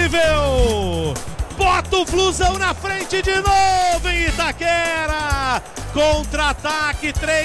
incrível! Bota o Flusão na frente de novo em Itaquera! Contra-ataque, 3